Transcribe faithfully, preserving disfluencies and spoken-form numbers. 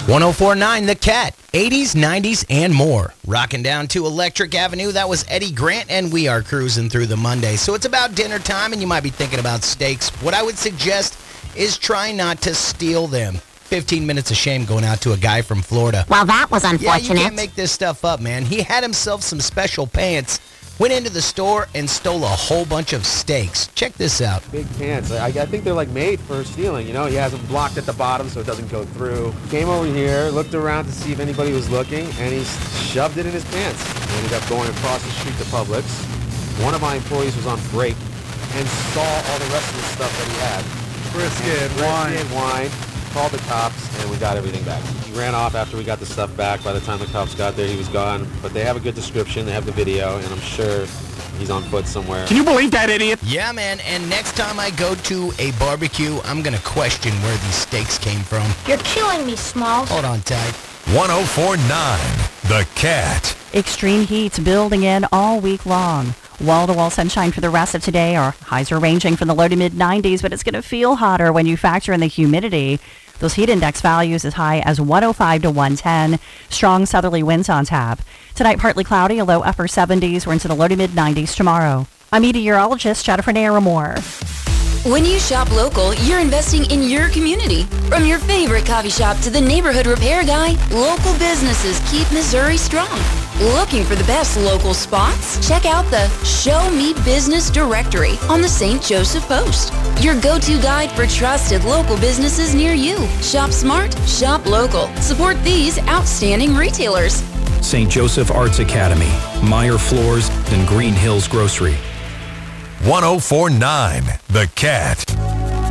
one oh four point nine The Cat, eighties, nineties, and more. Rocking down to Electric Avenue, that was Eddie Grant, and we are cruising through the Monday. So it's about dinner time, and you might be thinking about steaks. What I would suggest is try not to steal them. fifteen minutes of shame going out to a guy from Florida. Well, that was unfortunate. Yeah, you can't make this stuff up, man. He had himself some special pants, went into the store, and stole a whole bunch of steaks. Check this out. Big pants. I, I think they're like made for stealing, you know? He has them blocked at the bottom so it doesn't go through. Came over here, looked around to see if anybody was looking, and he shoved it in his pants. Ended up going across the street to Publix. One of my employees was on break and saw all the rest of the stuff that he had. Brisket, wine. Brisket, wine. Called the cops, and we got everything back. He ran off after we got the stuff back. By the time the cops got there, he was gone. But they have a good description. They have the video, and I'm sure he's on foot somewhere. Can you believe that, idiot? Yeah, man, and next time I go to a barbecue, I'm going to question where these steaks came from. You're killing me, Smalls. Hold on tight. one oh four point nine The Cat. Extreme heat's building in all week long. Wall-to-wall sunshine for the rest of today. Our highs are ranging from the low to mid nineties, but it's going to feel hotter when you factor in the humidity. Those heat index values as high as one oh five to one ten. Strong southerly winds on tap. Tonight, partly cloudy, a low upper seventies. We're into the low to mid nineties tomorrow. I'm meteorologist Jennifer Naramore. When you shop local, you're investing in your community. From your favorite coffee shop to the neighborhood repair guy, local businesses keep Missouri strong. Looking for the best local spots? Check out the Show Me Business directory on the Saint Joseph Post. Your go-to guide for trusted local businesses near you. Shop smart, shop local. Support these outstanding retailers. Saint Joseph Arts Academy, Meyer Floors, and Green Hills Grocery. one oh four point nine The Cat.